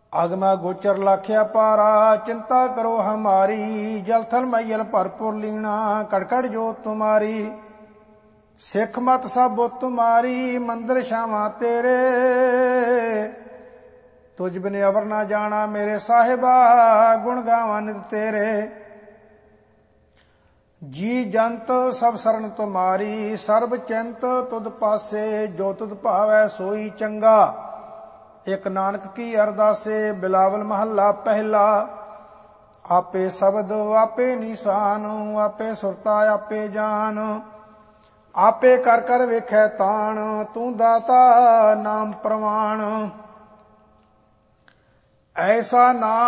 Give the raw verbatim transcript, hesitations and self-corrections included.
ਅਗਮਾ ਗੋਚਰ ਲਾਖਿਆ ਪਾਰਾ, ਚਿੰਤਾ ਕਰੋ ਹਮਾਰੀ। ਜਲ ਥਲ ਮਈਲ ਭਰਪੁਰ ਲੀਣਾ, ਕੜਕੜ ਜੋਤ ਤੁਮਾਰੀ। ਸਿੱਖ ਮਤ ਸਭ ਬੁੱਤ ਤੁਮਾਰੀ, ਮੰਦਰ ਛਾਵਾਂ ਤੇਰੇ। ਤੁਝ ਬਿਨ ਅਵਰ ਨਾ ਜਾਣਾ ਮੇਰੇ ਸਾਹਿਬਾ, ਗੁਣ ਗਾਵਾਂ ਨਿਤ ਤੇਰੇ। ਜੀ ਜੰਤ ਸਭ ਸਰਨ ਤੁਮਾਰੀ, ਸਰਬ ਚਿੰਤ ਤੁਧ ਪਾਸੇ। ਜੋ ਤੁਧ ਭਾਵੈ ਸੋਈ ਚੰਗਾ, ਇਕ ਨਾਨਕ ਕੀ ਅਰਦਾਸੇ। ਬਿਲਾਵਲ ਮਹੱਲਾ ਪਹਿਲਾ। ਆਪੇ ਸ਼ਬਦ ਆਪੇ ਨਿਸ਼ਾਨ, ਆਪੇ ਸੁਰਤਾ ਆਪੇ ਜਾਨ। ਆਪੇ ਕਰ ਕਰ ਵੇਖੈ ਤਾਣ, ਤੂੰ ਦਾਤਾ ਨਾਮ ਪ੍ਰਵਾਣ। ਐਸਾ ਨਾਮ